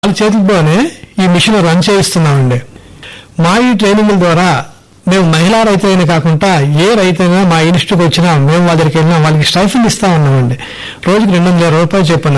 వాళ్ళ చేతిలోనే ఈ మిషన్ రన్ చేయిస్తున్నామండి. మా ఈ ట్రైనింగ్ల ద్వారా మేము మహిళా రైతులైన కాకుండా ఏ రైతైనా మా ఇన్స్టిట్యూట్కి వచ్చినా మేము వాళ్ళ దగ్గరికి వెళ్ళినా వాళ్ళకి స్టైఫండ్ ఇస్తా ఉన్నామండి. రోజుకి 200 రూపాయలు చొప్పున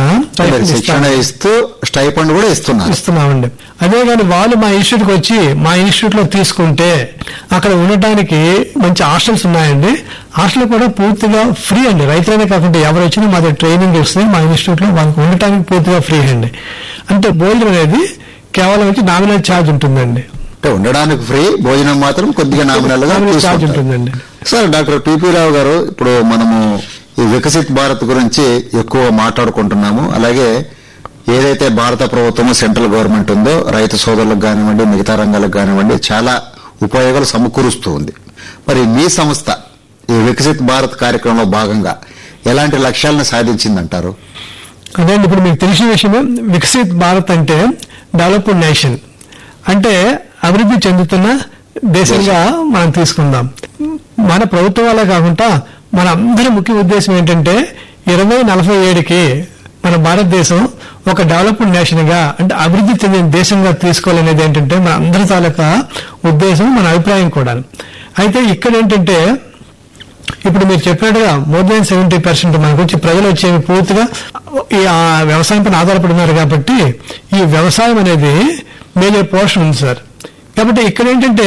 స్టైఫండ్ కూడా ఇస్తున్నామండి. అదే కానీ వాళ్ళు మా ఇన్స్టిట్యూట్కి వచ్చి మా ఇన్స్టిట్యూట్ లో తీసుకుంటే అక్కడ ఉండటానికి మంచి హాస్టల్స్ ఉన్నాయండి. హాస్టల్ కూడా పూర్తిగా ఫ్రీ అండి. రైతులనే కాకుండా ఎవరు వచ్చినా మా దగ్గర ట్రైనింగ్ ఇస్తే మా ఇన్స్టిట్యూట్ లో వాళ్ళకి ఉండటానికి పూర్తిగా ఫ్రీ అండి. అంటే భోజనం అనేది కేవలం వచ్చి నామినల్ ఛార్జ్ ఉంటుందండి. ఉండడానికి ఫ్రీ, భోజనం మాత్రం కొద్దిగా నామినల్ గా ఛార్జ్ ఉంటుందండి. సార్, డాక్టర్ పిపి రావు గారు, ఇప్పుడు మనము ఈ వికసిత్ భారత్ గురించి ఎక్కువ మాట్లాడుకుంటున్నాము. అలాగే ఏదైతే భారత ప్రభుత్వం సెంట్రల్ గవర్నమెంట్ ఉందో రైతు సోదరులకు కానివ్వండి, మిగతా రంగాలకు కానివ్వండి చాలా ఉపయోగాలు సమకూరుస్తూ ఉంది. మరి మీ సంస్థ ఈ వికసిత్ భారత్ కార్యక్రమంలో భాగంగా ఎలాంటి లక్ష్యాలను సాధించిందంటారు? అదే ఇప్పుడు మీకు తెలిసిన విషయమే, వికసిత్ భారత్ అంటే డెవలప్డ్ నేషన్, అంటే అభివృద్ధి చెందుతున్న దేశంగా మనం తీసుకుందాం. మన ప్రభుత్వం వల్లే కాకుండా మన అందరి ముఖ్య ఉద్దేశం ఏంటంటే 2047కి మన భారతదేశం ఒక డెవలప్డ్ నేషన్ గా, అంటే అభివృద్ధి చెందిన దేశంగా తీసుకోవాలనేది ఏంటంటే మన అందరి తాలూకా ఉద్దేశం, మన అభిప్రాయం కూడా. అయితే ఇక్కడ ఏంటంటే ఇప్పుడు మీరు చెప్పినట్టుగా మోర్ దాన్ 70% మనకు వచ్చి ప్రజలు వచ్చేవి పూర్తిగా ఈ వ్యవసాయం పైన ఆధారపడినారు. కాబట్టి ఈ వ్యవసాయం అనేది మేజర్ పోర్షన్ ఉంది సార్. కాబట్టి ఇక్కడ ఏంటంటే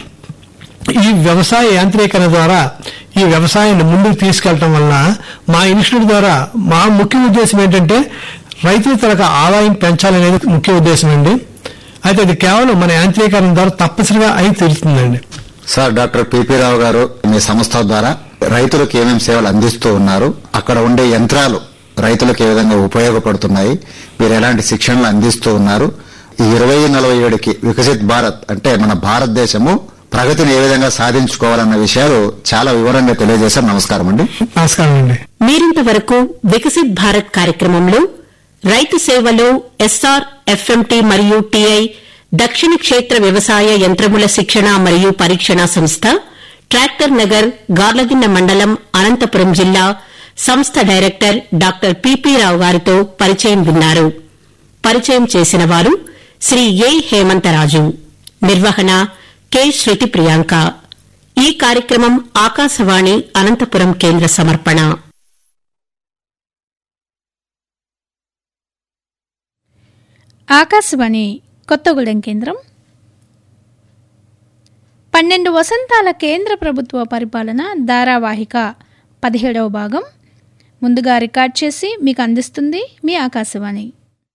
ఈ వ్యవసాయ యాంత్రీకరణ ద్వారా ఈ వ్యవసాయాన్ని ముందుకు తీసుకెళ్లడం వలన మా ఇన్స్టిట్యూట్ ద్వారా మా ముఖ్య ఉద్దేశం ఏంటంటే రైతుల తరగ ఆదాయం పెంచాలనేది ముఖ్య ఉద్దేశం అండి. అయితే అది కేవలం మన యాంత్రీకరణ ద్వారా తప్పనిసరిగా అయి తీరుతుందండి. సార్, డాక్టర్ పిపి రావు గారు, మీ సంస్థ ద్వారా రైతులకు ఏమేమి సేవలు అందిస్తూ ఉన్నారు, అక్కడ ఉండే యంత్రాలు రైతులకు ఏ విధంగా ఉపయోగపడుతున్నాయి, మీరు ఎలాంటి శిక్షణలు అందిస్తూ ఉన్నారు, ఈ 2047కి వికసిత్ భారత్ అంటే మన భారతదేశము ప్రగతిని ఏ విధంగా సాధించుకోవాలన్న విషయాలు చాలా వివరంగా తెలియజేశారు. నమస్కారం అండి. నమస్కారం అండి. మీరింతవరకు వికసిత్ భారత్ కార్యక్రమంలో రైతు సేవలో ఎస్ఆర్, ఎఫ్ఎంటీ మరియు టీఐ దక్షిణ క్షేత్ర వ్యవసాయ యంత్రముల శిక్షణ మరియు పరీక్షణ సంస్థ, ట్రాక్టర్ నగర్, గార్లదిన్న మండలం, అనంతపురం జిల్లా సంస్థ డైరెక్టర్ డాక్టర్ పిపి రావు గారితో పరిచయం విన్నారు. పరిచయం చేసిన వారు శ్రీ ఏ హేమంతరాజు. నిర్వహణ కె శృతి ప్రియాంక. ఈ కార్యక్రమం ఆకాశవాణి అనంతపురం కేంద్ర సమర్పణ. ఆకాశవాణి కొత్తగూడెం కేంద్రం. 12 వసంతాల కేంద్ర ప్రభుత్వ పరిపాలన ధారావాహిక 17వ భాగం ముందుగా రికార్డ్ చేసి మీకు అందిస్తుంది మీ Akashvani.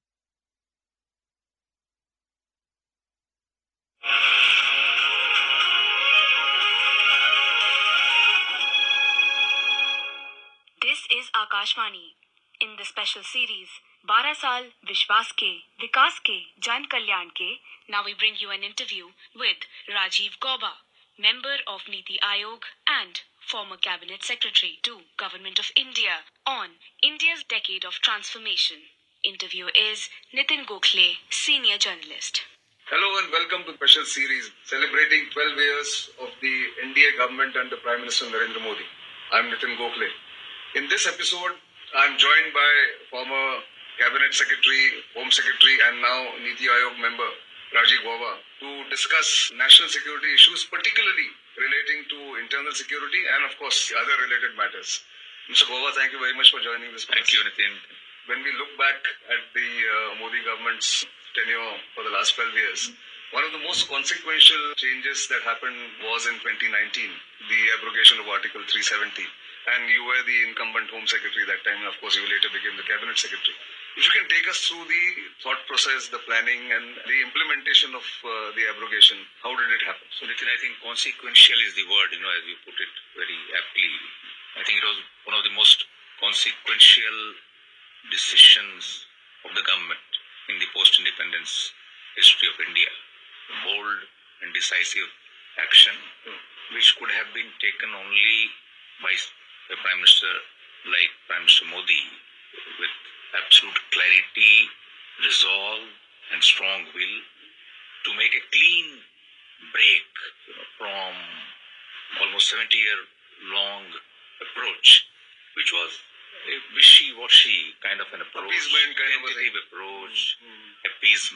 This is Akashvani. In the special series 12 साल विश्वास के, विकास के, जन कल्याण के, now we bring you an interview with Rajiv Gauba, member of Niti Aayog and former cabinet secretary to Government of India on India's decade of transformation. Interviewer is Nitin Gokhale, senior journalist. Hello and welcome to the special series celebrating 12 years of the NDA government under Prime Minister Narendra Modi. I'm Nitin Gokhale. In this episode, I'm joined by former Cabinet Secretary, Home Secretary and now Niti Aayog member Rajiv Gauba to discuss national security issues, particularly relating to internal security and of course other related matters. Mr. Gauba, thank you very much for joining this. Thank you, Nitin. When we look back at the Modi government's tenure for the last 12 years, one of the most consequential changes that happened was in 2019, the abrogation of Article 370. And you were the incumbent Home Secretary that time, and of course you later became the Cabinet Secretary. If you can take us through the thought process, the planning and the implementation of the abrogation, how did it happen? So Nitin, I think consequential is the word, as you put it very aptly. I think it was one of the most consequential decisions of the government in the post-independence history of India. Bold and decisive action, which could have been taken only by a Prime Minister like Prime Minister Modi with absolute clarity, resolve and strong will to make a clean break from almost 70-year-long approach, which was a wishy-washy kind of an approach, appeasement kind of a approach, appeasement.